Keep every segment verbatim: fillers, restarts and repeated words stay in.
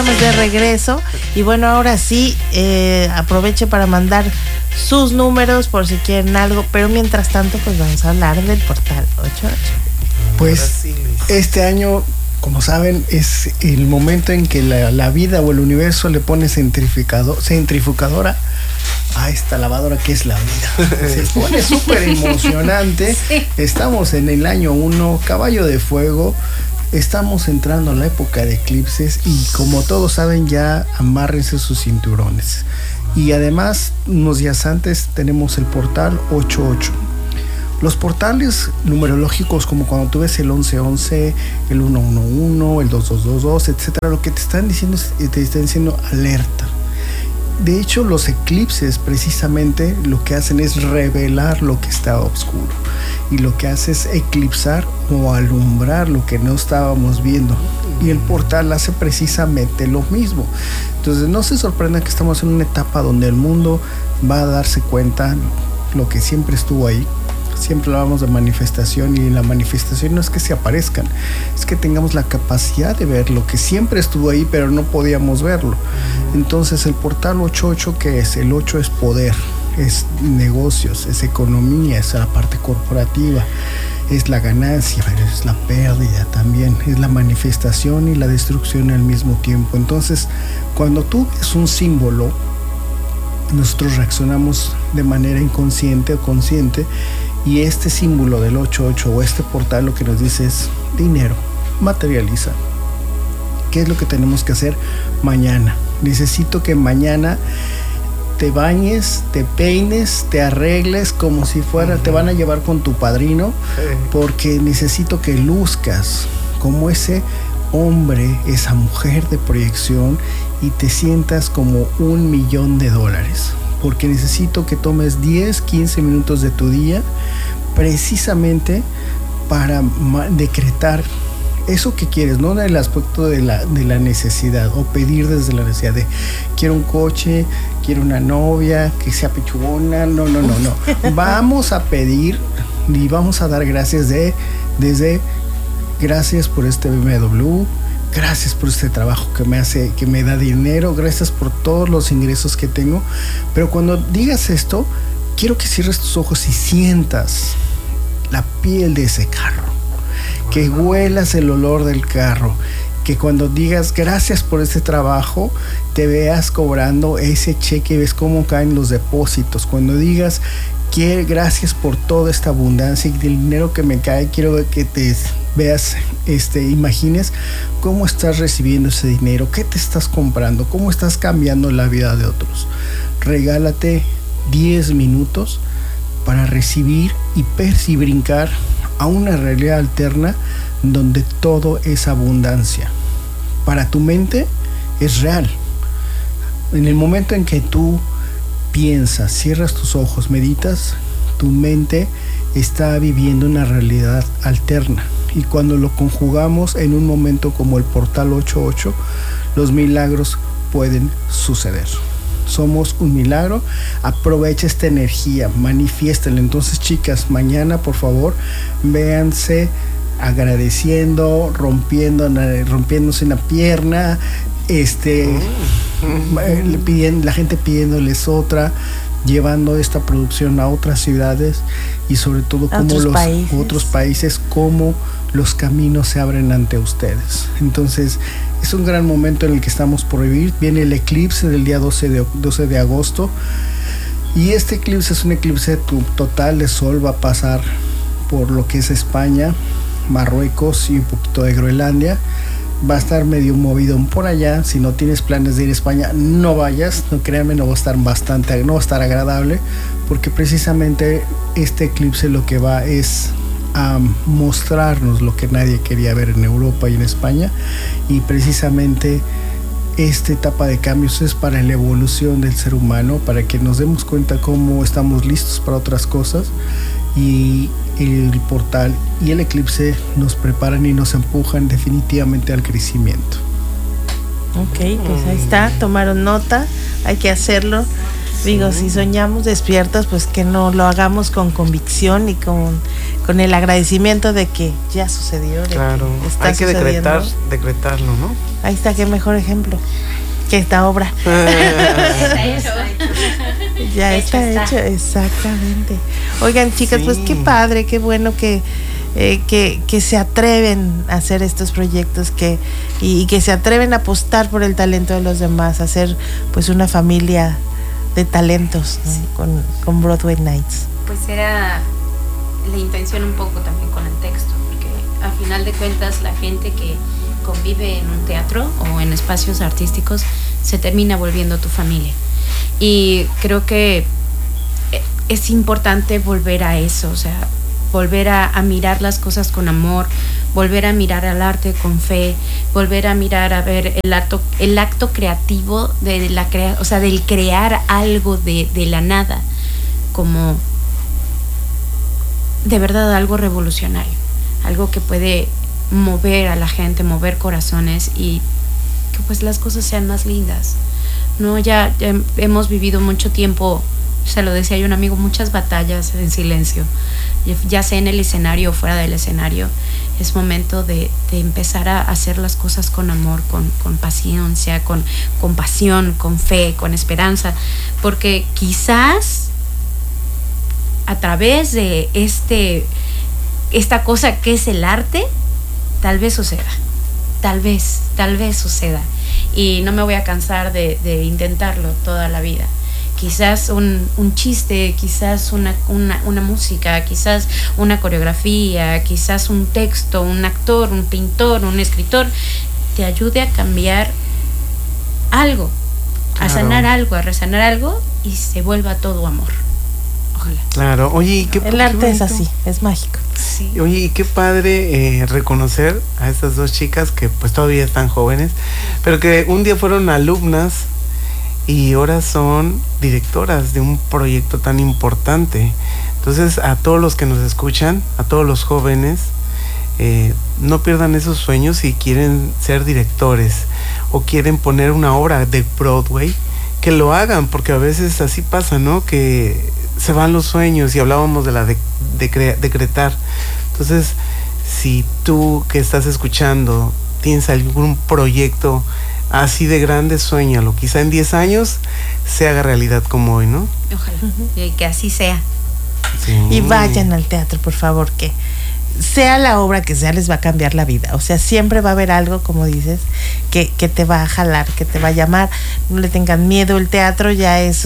De regreso y bueno, ahora sí eh, aproveche para mandar sus números por si quieren algo, pero mientras tanto pues vamos a hablar del portal ochenta y ocho. Pues este año, como saben, es el momento en que la, la vida o el universo le pone centrifugador, centrifugadora a esta lavadora que es la vida. Se pone súper emocionante. Sí. Estamos en el año uno, caballo de fuego. Estamos entrando a la época de eclipses y como todos saben ya amárrense sus cinturones. Y además unos días antes tenemos el portal ochenta y ocho. Los portales numerológicos como cuando tú ves el once once, el ciento once, el veintidós veintidós, etcétera, lo que te están diciendo es, te están diciendo alerta. De hecho, los eclipses precisamente lo que hacen es revelar lo que estaba oscuro. Y lo que hace es eclipsar o alumbrar lo que no estábamos viendo. Y el portal hace precisamente lo mismo. Entonces no se sorprendan que estamos en una etapa donde el mundo va a darse cuenta lo que siempre estuvo ahí. Siempre hablamos de manifestación y la manifestación no es que se aparezcan, es que tengamos la capacidad de ver lo que siempre estuvo ahí pero no podíamos verlo. Entonces el portal ochenta y ocho, ¿qué es? El ocho es poder, es negocios, es economía, es la parte corporativa, es la ganancia, pero es la pérdida también, es la manifestación y la destrucción al mismo tiempo. Entonces cuando tú ves un símbolo, nosotros reaccionamos de manera inconsciente o consciente. Y este símbolo del ochenta y ocho o este portal lo que nos dice es dinero, materializa. ¿Qué es lo que tenemos que hacer mañana? Necesito que mañana te bañes, te peines, te arregles como si fuera, te van a llevar con tu padrino, porque necesito que luzcas como ese hombre, esa mujer de proyección y te sientas como un millón de dólares. Porque necesito que tomes diez, quince minutos de tu día precisamente para ma- decretar eso que quieres, no en el aspecto de la, de la necesidad o pedir desde la necesidad de quiero un coche, quiero una novia que sea pechugona, no, no, no, no. Vamos a pedir y vamos a dar gracias de, desde gracias por este B M W, gracias por este trabajo que me hace, que me da dinero, gracias por todos los ingresos que tengo. Pero cuando digas esto, quiero que cierres tus ojos y sientas la piel de ese carro, que huelas el olor del carro, que cuando digas gracias por este trabajo, te veas cobrando ese cheque y ves cómo caen los depósitos. Cuando digas que gracias por toda esta abundancia y el dinero que me cae, quiero que te veas, este, imagines cómo estás recibiendo ese dinero, qué te estás comprando, cómo estás cambiando la vida de otros. Regálate diez minutos para recibir y percibir, brincar a una realidad alterna donde todo es abundancia. Para tu mente es real. En el momento en que tú piensas, cierras tus ojos, meditas, tu mente está viviendo una realidad alterna. Y cuando lo conjugamos en un momento como el portal ochenta y ocho, los milagros pueden suceder. Somos un milagro. Aprovecha esta energía, manifiéstala. Entonces, chicas, mañana por favor véanse agradeciendo, rompiendo, rompiéndose una pierna, este, le piden, la gente pidiéndoles otra, llevando esta producción a otras ciudades y sobre todo como los países. otros países, cómo los caminos se abren ante ustedes. Entonces es un gran momento en el que estamos por vivir. Viene el eclipse del día doce de agosto y este eclipse es un eclipse total de sol. Va a pasar por lo que es España, Marruecos y un poquito de Groenlandia. Va a estar medio movido por allá. Si no tienes planes de ir a España, no vayas, no créanme, no va a estar bastante, no va a estar agradable, porque precisamente este eclipse lo que va es a mostrarnos lo que nadie quería ver en Europa y en España, y precisamente esta etapa de cambios es para la evolución del ser humano, para que nos demos cuenta cómo estamos listos para otras cosas, y el portal y el eclipse nos preparan y nos empujan definitivamente al crecimiento. Ok, pues ahí está, tomaron nota, hay que hacerlo. Digo, si soñamos despiertos, pues que no lo hagamos con convicción y con, con el agradecimiento de que ya sucedió. Claro, que está hay que decretar, decretarlo, ¿no? Ahí está, qué mejor ejemplo que esta obra. Está hecho. Ya Hecho está, está. hecho, exactamente. Oigan, chicas, Sí. pues qué padre, qué bueno que, eh, que, que se atreven a hacer estos proyectos que y, y que se atreven a apostar por el talento de los demás, a hacer pues una familia de talentos, ¿no? Sí. con, con Broadway Nights. Pues era la intención un poco también con el texto, porque al final de cuentas la gente que convive en un teatro o en espacios artísticos se termina volviendo tu familia. Y creo que es importante volver a eso, o sea, volver a, a mirar las cosas con amor, volver a mirar al arte con fe, volver a mirar a ver el acto, el acto creativo de la crea, o sea, del crear algo de, de la nada, como de verdad algo revolucionario, algo que puede mover a la gente, mover corazones y que pues las cosas sean más lindas. No, ya, ya hemos vivido mucho tiempo, se lo decía yo a un amigo, muchas batallas en silencio, ya sea en el escenario o fuera del escenario. Es momento de, de empezar a hacer las cosas con amor, con, con paciencia, con, con pasión, con fe, con esperanza, porque quizás a través de este esta cosa que es el arte, tal vez suceda, tal vez, tal vez suceda. Y no me voy a cansar de, de intentarlo toda la vida. Quizás un, un chiste, quizás una, una, una música, quizás una coreografía, quizás un texto, un actor, un pintor, un escritor, te ayude a cambiar algo, a Claro. sanar algo, a resanar algo y se vuelva todo amor. Ojalá. Claro, oye, ¿y qué El qué arte es bonito? así, es mágico. Sí. Oye, y qué padre eh, reconocer a estas dos chicas que pues todavía están jóvenes, pero que un día fueron alumnas y ahora son directoras de un proyecto tan importante. Entonces, a todos los que nos escuchan, a todos los jóvenes, eh, no pierdan esos sueños si quieren ser directores o quieren poner una obra de Broadway, que lo hagan, porque a veces así pasa, ¿no? Que se van los sueños y hablábamos de la de, de crea, decretar. Entonces, si tú que estás escuchando tienes algún proyecto así de grande, suéñalo. Quizá en diez años se haga realidad como hoy, ¿no? Ojalá. Y que así sea. Sí. Y vayan al teatro, por favor, que sea la obra que sea, les va a cambiar la vida. O sea, siempre va a haber algo, como dices, que, que te va a jalar, que te va a llamar. No le tengan miedo, el teatro ya es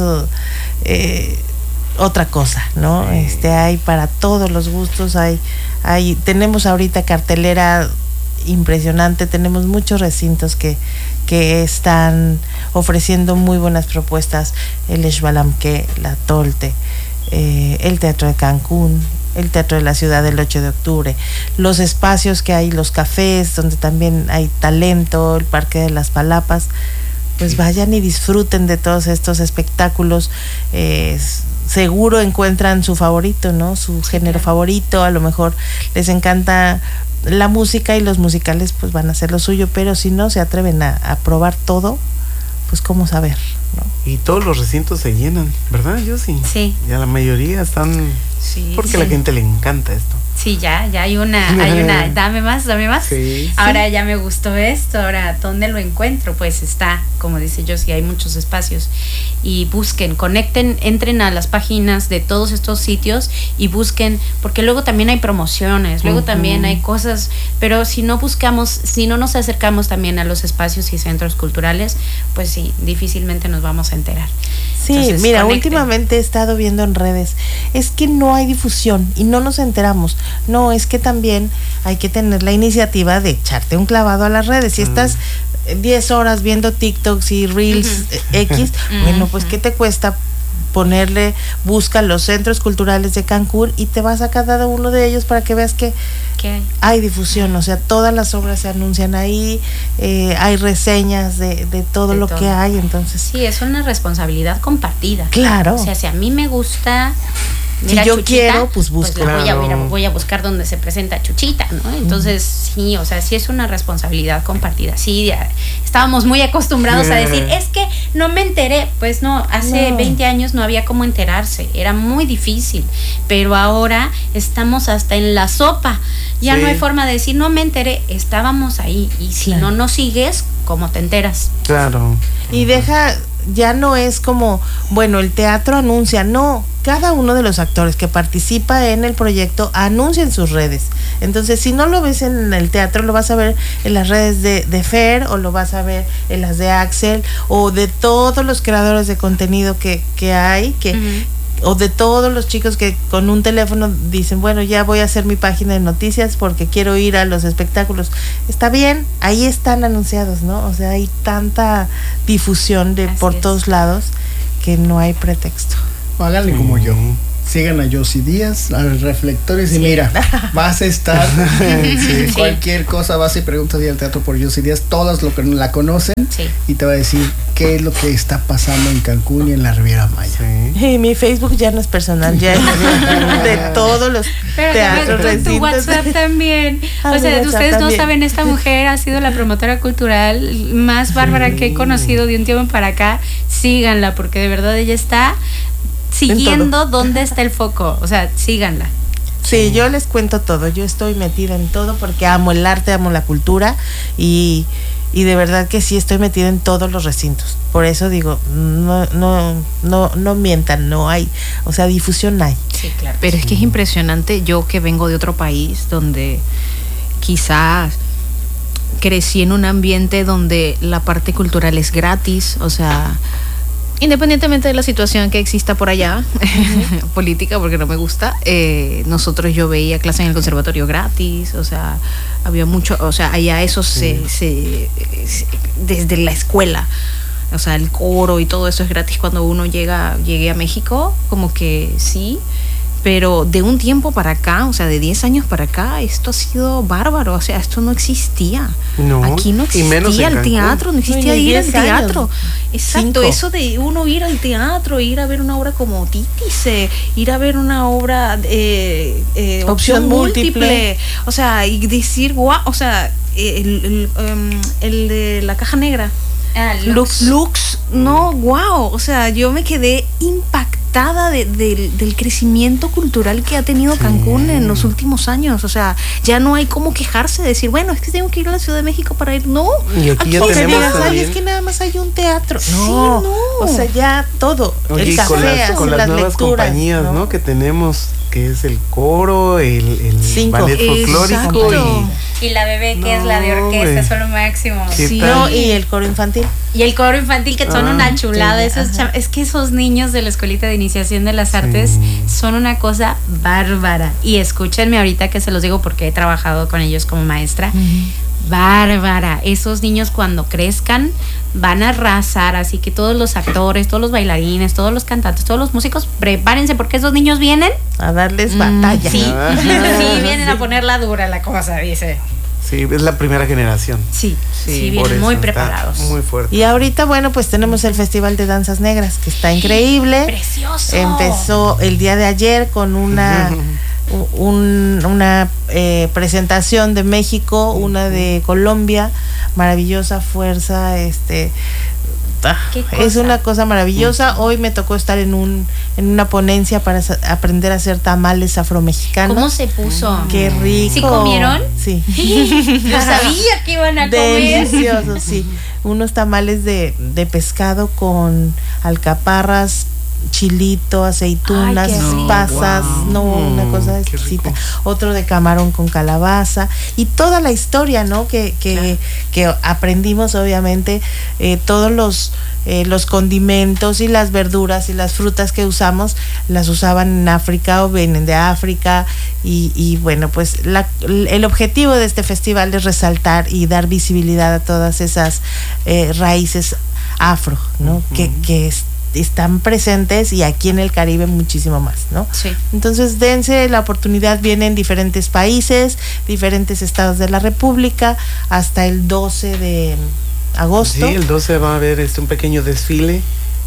eh, otra cosa, ¿no? Sí. Este, hay para todos los gustos, hay, hay, tenemos ahorita cartelera impresionante, tenemos muchos recintos que, que están ofreciendo muy buenas propuestas, el Xbalamque, la Tolte, eh, el Teatro de Cancún, el Teatro de la Ciudad del ocho de octubre, los espacios que hay, los cafés donde también hay talento, el Parque de las Palapas, pues sí. Vayan y disfruten de todos estos espectáculos. Eh, seguro encuentran su favorito, ¿no? Su sí, género claro. favorito, a lo mejor les encanta la música y los musicales pues van a ser lo suyo, pero si no se atreven a, a probar todo, pues cómo saber, ¿no? Y todos los recintos se llenan, ¿verdad? Yo sí. Sí. Ya la mayoría están, sí, porque sí. a la gente le encanta esto. Sí, ya, ya hay una, hay una, dame más, dame más. Sí, ahora sí. ya me gustó esto, ahora ¿dónde lo encuentro? Pues está, como dice yo, sí hay muchos espacios. Y busquen, conecten, entren a las páginas de todos estos sitios y busquen, porque luego también hay promociones, luego uh-huh. también hay cosas, pero si no buscamos, si no nos acercamos también a los espacios y centros culturales, pues sí, difícilmente nos vamos a enterar. Sí, Entonces, mira, conecten. Últimamente he estado viendo en redes, es que no hay difusión y no nos enteramos. No, es que también hay que tener la iniciativa de echarte un clavado a las redes. Si mm. estás diez horas viendo TikToks y Reels uh-huh. X, uh-huh. bueno, pues ¿qué te cuesta ponerle, busca los centros culturales de Cancún y te vas a cada uno de ellos para que veas que ¿Qué? hay difusión? O sea, todas las obras se anuncian ahí, eh, hay reseñas de, de todo de lo todo. que hay, entonces... Sí, es una responsabilidad compartida. Claro. O sea, si a mí me gusta mira si yo Chuchita, quiero, pues busco. Pues la voy, a, Claro. voy a buscar donde se presenta Chuchita, ¿no? Entonces, sí, o sea, sí es una responsabilidad compartida. Sí, ya estábamos muy acostumbrados a decir, es que no me enteré. Pues no, hace No. veinte años no había cómo enterarse, era muy difícil. Pero ahora estamos hasta en la sopa. Ya Sí. no hay forma de decir, no me enteré, estábamos ahí. Y si Claro. no nos sigues, ¿cómo te enteras? Claro. Y deja, ya no es como, bueno, el teatro anuncia, no, cada uno de los actores que participa en el proyecto anuncia en sus redes. Entonces, si no lo ves en el teatro, lo vas a ver en las redes de, de Fer, o lo vas a ver en las de Axel, o de todos los creadores de contenido que, que hay, que... Ujú. o de todos los chicos que con un teléfono dicen, bueno, ya voy a hacer mi página de noticias porque quiero ir a los espectáculos. Está bien, ahí están anunciados, ¿no? O sea, hay tanta difusión de Así por es. todos lados que no hay pretexto. Háganle como yo. Mm. Sigan a Yossi Díaz, a los reflectores, y mira, vas a estar. Sí. Cualquier cosa, vas y preguntas y al teatro por Yossi Díaz, todos lo que la conocen, Sí. y te va a decir qué es lo que está pasando en Cancún y en la Riviera Maya. Sí. Y mi Facebook ya no es personal, ya es de todos los Pero teatros. también tu, tu recintos. WhatsApp también. Ah, O mi sea, WhatsApp ustedes no también. saben, esta mujer ha sido la promotora cultural más bárbara que he conocido de un tiempo para acá. Síganla, porque de verdad ella está siguiendo dónde está el foco. O sea, síganla. Sí, yo les cuento todo, yo estoy metida en todo porque amo el arte, amo la cultura y, y de verdad que sí estoy metida en todos los recintos. Por eso digo, no, no, no, no mientan, no hay, o sea, difusión hay. Sí, claro. Pero es que es impresionante, yo que vengo de otro país donde quizás crecí en un ambiente donde la parte cultural es gratis, o sea, independientemente de la situación que exista por allá, política, porque no me gusta, eh, nosotros yo veía clases en el conservatorio gratis, o sea, había mucho, o sea, allá eso se, se, se- desde la escuela, o sea, el coro y todo eso es gratis cuando uno llega, llegué a México, como que sí, pero de un tiempo para acá, o sea, de diez años para acá, esto ha sido bárbaro, o sea, esto no existía. No, Aquí no y menos existía en el Cancún. teatro, no existía ni ir al diez años. teatro. Exacto, Cinco. eso de uno ir al teatro, ir a ver una obra como Títice, ir a ver una obra eh, eh, opción, Opción múltiple. múltiple. O sea, y decir, guau, o sea, el, el, em, el de la caja negra. Ah, Lux, Lux, no, wow, o sea, yo me quedé impactada de, de- del crecimiento cultural que ha tenido Cancún en los últimos años, o sea, ya no hay cómo quejarse, decir, bueno, es que tengo que ir a la Ciudad de México para ir, no, Y aquí ya O sea, tenemos digas, "Ay, también- es que nada más hay un teatro. Sí, No, no. o sea, ya todo. Oye, el y café, con las, así, con las nuevas lecturas, compañías, ¿no? Que tenemos, que es el coro, el, el Cinco. ballet folclórico Exacto. y Y la bebé, que es la de No, orquesta, hombre. son lo máximo. ¿Qué Sí. tal? No, y el coro infantil. Y el coro infantil, que son Ah, una chulada. sí, Esos ajá. cham- es que esos niños de la escuelita de iniciación de las artes son una cosa bárbara. Y escúchenme ahorita que se los digo porque he trabajado con ellos como maestra. Bárbara. Esos niños cuando crezcan van a arrasar. Así que todos los actores, todos los bailarines, todos los cantantes, todos los músicos, prepárense porque esos niños vienen. A darles Mm, batalla. Sí, Ah. sí, vienen a ponerla dura la cosa, dice. sí, es la primera generación. Sí, sí, Por vienen eso muy está preparados. Muy fuerte. Y ahorita, bueno, pues tenemos el Festival de Danzas Negras, que está increíble. Precioso. Empezó el día de ayer con una un- una eh, presentación de México, una de Colombia, maravillosa fuerza, este ah, Qué es cosa. una cosa maravillosa. Hoy me tocó estar en un en una ponencia para sa- aprender a hacer tamales afromexicanos. ¿Cómo se puso? Qué rico. ¿Sí comieron? Sí. Yo sabía que iban a comer. Deliciosos, sí. Unos tamales de, de pescado con alcaparras, chilito, aceitunas, Ay, qué rico. pasas, Wow. no, una cosa Mm, qué exquisita. rico. Otro de camarón con calabaza y toda la historia, ¿no? Que, que, que aprendimos, obviamente, eh, todos los eh, los condimentos y las verduras y las frutas que usamos las usaban en África o vienen de África y, y bueno, pues la, el objetivo de este festival es resaltar y dar visibilidad a todas esas eh, raíces afro, ¿no? Ujú. que, que es- están presentes y aquí en el Caribe muchísimo más, ¿no? Sí. Entonces dense la oportunidad, vienen diferentes países, diferentes estados de la República, hasta el doce de agosto. Sí, el doce va a haber este un pequeño desfile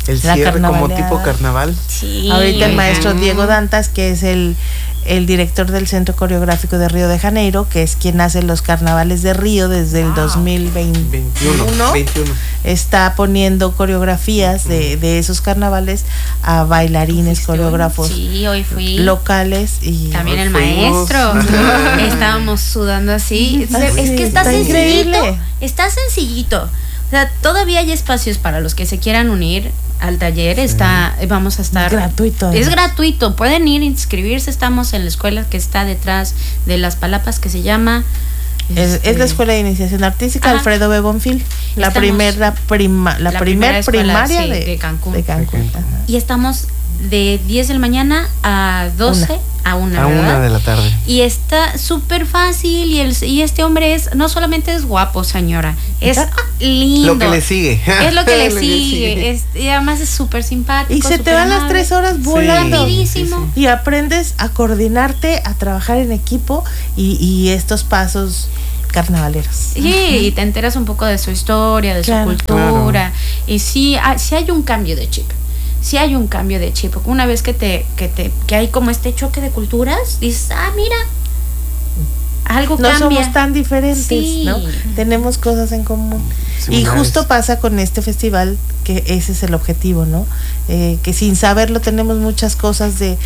el La cierre como carnavaleada. tipo carnaval. Sí. Ahorita el maestro Ujú. Diego Dantas, que es el, el director del Centro Coreográfico de Río de Janeiro, que es quien hace los carnavales de Río desde el dos mil veintiuno, veintiuno. veintiuno. está poniendo coreografías de, de esos carnavales a bailarines, ¿Fuiste hoy? coreógrafos Sí, hoy fui. locales y También Hoy el fuimos. maestro. Estábamos sudando así. Ah, es sí, que está, está sencillito. increíble. Está sencillito. O sea, todavía hay espacios para los que se quieran unir al taller. Está, vamos a estar. Es gratuito, Es además. gratuito. Pueden ir a inscribirse. Estamos en la escuela que está detrás de Las Palapas, que se llama. Es, este, es la Escuela de Iniciación Artística Ajá. Alfredo B. Bonfil, la Estamos- primera prima, la, la primer primera escuela, primaria sí, de, de Cancún. de Cancún. De Cancún. Ajá. Y estamos de diez de la mañana a doce a una, A ¿verdad? una de la tarde. Y está súper fácil y, el, y este hombre es, no solamente es guapo, señora, es lindo. Lo que le sigue. Es lo que le Lo sigue. Es, y además es súper simpático. Y se te súper van las amable. tres horas volando. Rapidísimo. Sí, sí, Y aprendes a coordinarte, a trabajar en equipo y, y estos pasos carnavaleros. Sí, y te enteras un poco de su historia, de Claro. su cultura. Y sí, ah, sí hay un cambio de chip. Sí hay un cambio de chip. Una vez que te, que te, que hay como este choque de culturas, dices, ah, mira, algo No cambia. somos tan diferentes, Sí. ¿no? Tenemos cosas en común. Y Similares. justo pasa con este festival que ese es el objetivo, ¿no? Eh, que sin saberlo tenemos muchas cosas de,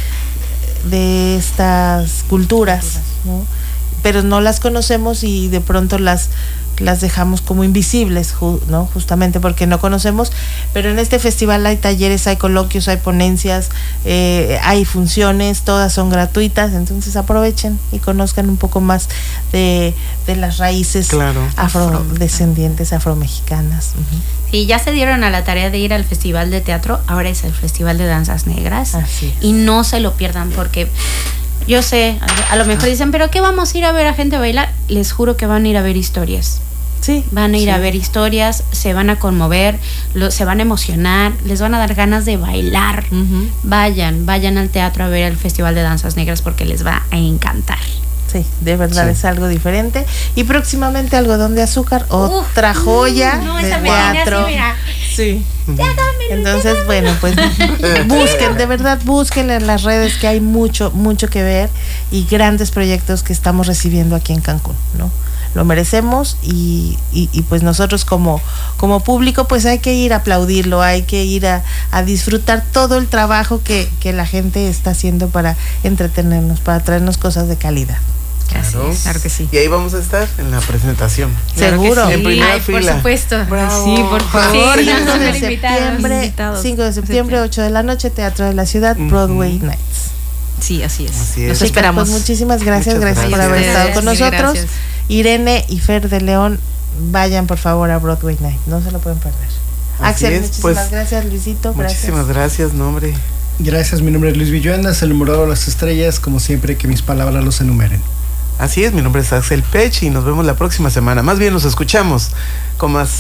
de estas culturas, ¿no? Pero no las conocemos y de pronto las las dejamos como invisibles, ju- ¿no? Justamente porque no conocemos, pero en este festival hay talleres, hay coloquios, hay ponencias, eh, hay funciones, todas son gratuitas, entonces aprovechen y conozcan un poco más de, de las raíces Claro. afrodescendientes, afromexicanas. Ujú. Sí, ya se dieron a la tarea de ir al festival de teatro, ahora es el festival de danzas negras. Así es. Y no se lo pierdan porque yo sé, a, a lo mejor dicen, pero ¿qué vamos a ir a ver a gente bailar? Les juro que van a ir a ver historias. Sí. Van a ir sí. a ver historias, se van a conmover, lo- se van a emocionar, les van a dar ganas de bailar. Ujú. Vayan, vayan al teatro a ver el Festival de Danzas Negras porque les va a encantar. Sí, de verdad Sí. es algo diferente. Y próximamente Algodón de Azúcar, otra Uf, joya no, de esa me tiene teatro. así, mira. Sí. Entonces, bueno, pues busquen, de verdad busquen en las redes que hay mucho, mucho que ver y grandes proyectos que estamos recibiendo aquí en Cancún, ¿no? Lo merecemos y, y, y pues nosotros como, como público pues hay que ir a aplaudirlo, hay que ir a, a disfrutar todo el trabajo que, que la gente está haciendo para entretenernos, para traernos cosas de calidad. Claro. Claro que sí. Y ahí vamos a estar en la presentación. Claro que Seguro. sí. En primera Ay, por fila. supuesto. Bravo. Sí, por favor. Sí, cinco de súper invitados. septiembre, Invitados. cinco de septiembre, ocho de la noche, Teatro de la Ciudad, Ujú. Broadway Nights. Sí, así es. Así es. Los Chicas, esperamos. Pues muchísimas gracias, Muchas gracias, por gracias. haber estado Ustedes, con mil nosotros. gracias. Irene y Fer de León, vayan por favor a Broadway Night, no se lo pueden perder. Así Axel, es, muchísimas pues, gracias, Luisito, Muchísimas gracias. gracias, no, hombre. Gracias, mi nombre es Luis Villuendas, el numerador de las estrellas, como siempre que mis palabras los enumeren. Así es, mi nombre es Axel Pech y nos vemos la próxima semana. Más bien nos escuchamos con más.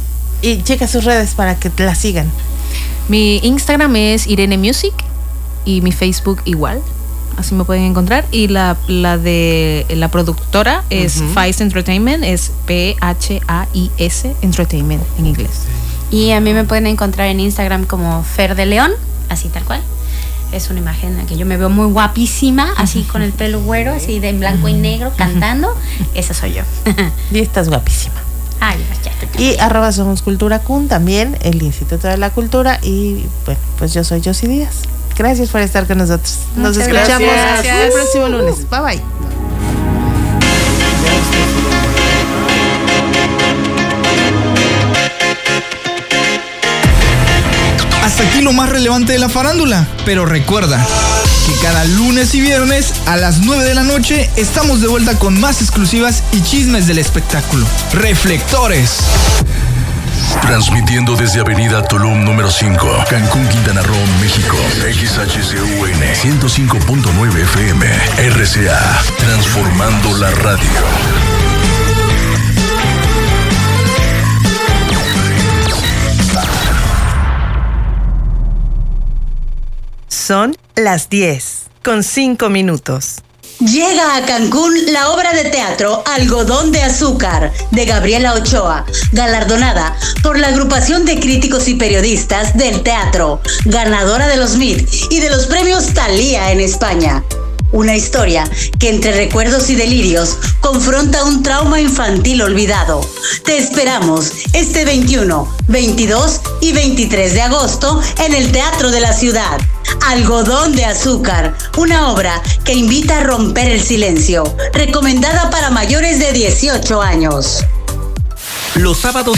Y checa sus redes para que la sigan. Mi Instagram es Irene Music y mi Facebook igual. Así me pueden encontrar. Y la, la de la productora es Ujú. Phais Entertainment, es P H A I S Entertainment en inglés. Y a mí me pueden encontrar en Instagram como Fer de León, así tal cual. Es una imagen en la que yo me veo muy guapísima, así con el pelo güero, así de en blanco y negro, cantando. Esa soy yo. Y estás guapísima. Ay, ya, ya, ya. Y arroba Somos Cultura Kun, también el Instituto de la Cultura. Y bueno, pues yo soy Josie Díaz. Gracias por estar con nosotros. Nos Muchas escuchamos gracias. el próximo lunes. Bye bye. Hasta aquí lo más relevante de la farándula, pero recuerda que cada lunes y viernes a las nueve de la noche estamos de vuelta con más exclusivas y chismes del espectáculo. Reflectores. Transmitiendo desde Avenida Tulum número cinco, Cancún, Quintana Roo, México. X H C U N ciento cinco punto nueve F M. R C A. Transformando la radio. Son las diez, con cinco minutos. Llega a Cancún la obra de teatro Algodón de Azúcar de Gabriela Ochoa, galardonada por la agrupación de críticos y periodistas del teatro, ganadora de los M I T y de los premios Thalía en España. Una historia que entre recuerdos y delirios confronta un trauma infantil olvidado. Te esperamos este veintiuno, veintidós y veintitrés de agosto en el Teatro de la Ciudad. Algodón de Azúcar, una obra que invita a romper el silencio, recomendada para mayores de dieciocho años. Los sábados